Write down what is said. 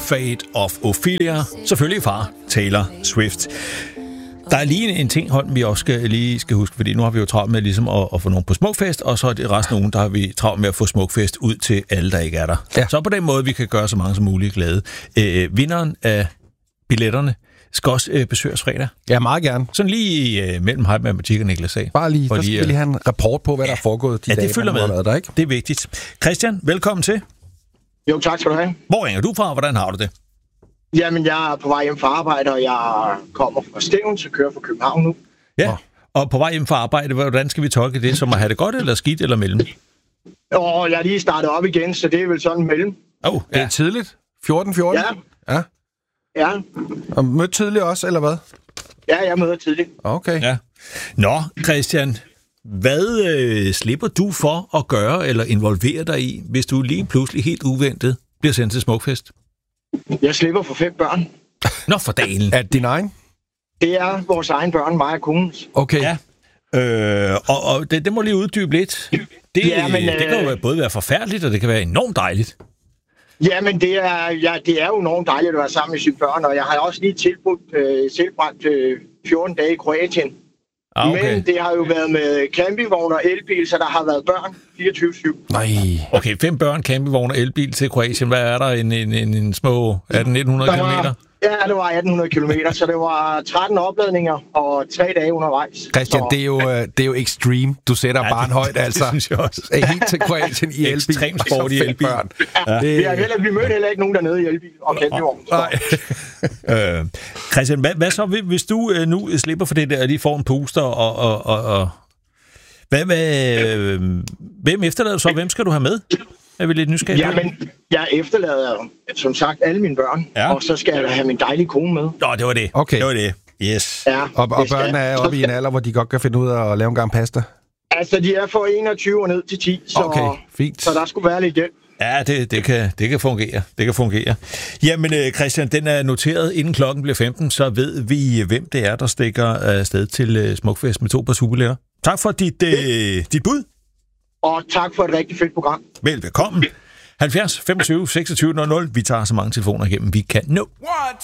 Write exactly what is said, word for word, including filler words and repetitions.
Fate of Ophelia. Selvfølgelig far, Taylor Swift. Der er lige en ting, Holm, vi også skal, lige skal huske, fordi nu har vi jo travlt med ligesom at, at få nogen på Smukfest, og så er det resten af ugen, der har vi travlt med at få Smukfest ud til alle, der ikke er der. Ja. Så på den måde, vi kan gøre så mange som muligt glade. Øh, vinderen af billetterne skal også øh, besøge os fredag. Ja, meget gerne. Sådan lige øh, mellem Hype Matematik og Niklas A. Bare lige, der skal vi lige have en rapport på, hvad ja, der er foregået de ja, dage, det følger med. Der, ikke? Det er vigtigt. Christian, velkommen til. Jo, tak skal du have. Hvor ringer du fra, hvordan har du det? Jamen, jeg er på vej hjem fra arbejde, og jeg kommer fra Stevns og kører fra København nu. Ja, og på vej hjem fra arbejde, hvordan skal vi tolke det? Som at have det godt, eller skidt, eller mellem? Og jeg er lige startet op igen, så det er vel sådan mellem. Åh, oh, det er tidligt. fjorten fjorten? Ja. Ja. Ja. Og mødt tidligt også, eller hvad? Ja, jeg møder tidligt. Okay. Ja. Nå, Christian, hvad øh, slipper du for at gøre eller involvere dig i, hvis du lige pludselig helt uventet bliver sendt til Smukfest? Jeg slipper for fem børn. Nå, for dagen. Er det din egen? Det er vores egen børn, mig og konens. Okay. Ja. Øh, og og det, det må lige uddybe lidt. Det, ja, men, det kan jo både være forfærdeligt, og det kan være enormt dejligt. Jamen, det er, ja, det er jo enormt dejligt at være sammen med sine børn, og jeg har også lige tilbudt, øh, tilbragt øh, fjorten dage i Kroatien. Ah, okay. Men det har jo været med campingvogn og elbil, så der har været børn fireogtyve syv. Nej. Okay, fem børn, campingvogn og elbil til Kroatien. Hvad er der? En, en, en, en små atten nitten hundrede kilometer? Ja, det var atten hundrede kilometer, så det var tretten opladninger og tre dage undervejs. Christian, så, det er jo, det er jo extreme. Du sætter ja, barn højt, altså. Det synes jeg også. Helt til Kroatien i elbil. Ekstremt sport i elbil. Ja, det... vi, heller, vi mødte heller ikke nogen dernede i elbil og campingvogn. Nej. øh, Christian, hvad, hvad så, hvis du øh, nu slipper for det der, og lige får en puster, og... og, og, og hvad, hvad, øh, hvem efterlader du så? Hvem skal du have med? Er vi lidt nysgerrige? Jamen, jeg efterlader, som sagt, alle mine børn, ja. Og så skal jeg have min dejlige kone med. Nå, det var det. Okay. Det var det. Yes. Ja, og og børnene er oppe i en alder, hvor de godt kan finde ud af at lave en gang pasta? Altså, de er fra enogtyve og ned til ti, så, okay, fint. Så der skulle være lidt hjælp. Ja, det, det, kan, det kan fungere. Det kan fungere. Jamen, Christian, den er noteret, inden klokken bliver femten, så ved vi, hvem det er, der stikker afsted til Smukfest med to par superbilletter. Tak for dit, øh, dit bud. Og tak for et rigtig fedt program. Velbekomme. halvfjerds femogtyve seksogtyve nul nul. Vi tager så mange telefoner igennem, vi kan nå.